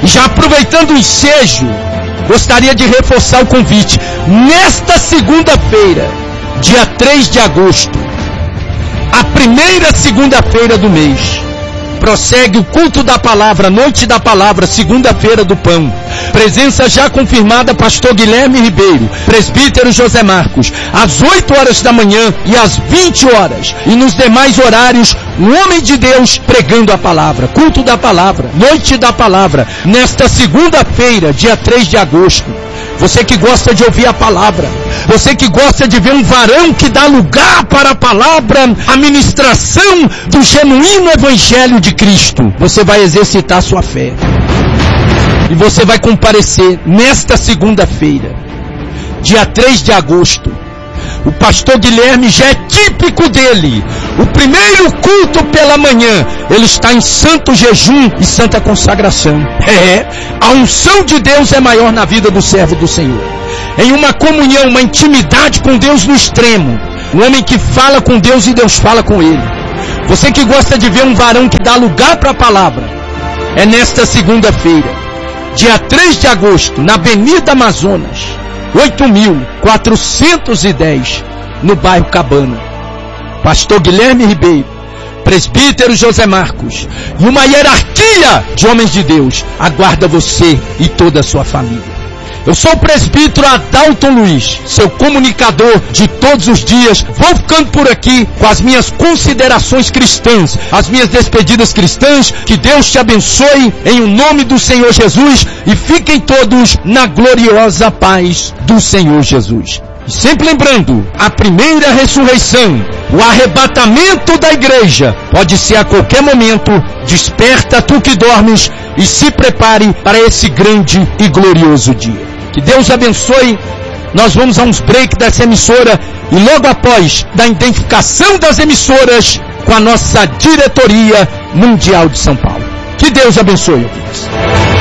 E já aproveitando o ensejo, gostaria de reforçar o convite. Nesta segunda-feira, dia 3 de agosto, a primeira segunda-feira do mês, prossegue o culto da palavra, noite da palavra, segunda-feira do pão. Presença já confirmada, pastor Guilherme Ribeiro, presbítero José Marcos, às 8 horas da manhã e às 20 horas. E nos demais horários, um homem de Deus pregando a palavra, culto da palavra, noite da palavra, nesta segunda-feira, dia 3 de agosto. Você que gosta de ouvir a palavra, você que gosta de ver um varão que dá lugar para a palavra, a ministração do genuíno evangelho de Cristo, você vai exercitar sua fé. E você vai comparecer nesta segunda-feira, dia 3 de agosto. O pastor Guilherme já é típico dele. O primeiro culto pela manhã, ele está em santo jejum e santa consagração. A unção de Deus é maior na vida do servo do Senhor. Em uma comunhão, uma intimidade com Deus no extremo. Um homem que fala com Deus e Deus fala com ele. Você que gosta de ver um varão que dá lugar para a palavra, é nesta segunda-feira, dia 3 de agosto, na Avenida Amazonas, 8.410, no bairro Cabana. Pastor Guilherme Ribeiro, presbítero José Marcos, e uma hierarquia de homens de Deus aguarda você e toda a sua família. Eu sou o presbítero Adalton Luiz, seu comunicador de todos os dias. Vou ficando por aqui com as minhas considerações cristãs, as minhas despedidas cristãs. Que Deus te abençoe em o nome do Senhor Jesus e fiquem todos na gloriosa paz do Senhor Jesus. E sempre lembrando, a primeira ressurreição, o arrebatamento da igreja, pode ser a qualquer momento. Desperta tu que dormes e se prepare para esse grande e glorioso dia. Que Deus abençoe. Nós vamos a uns break dessa emissora e logo após, da identificação das emissoras com a nossa diretoria mundial de São Paulo. Que Deus abençoe, ouvintes.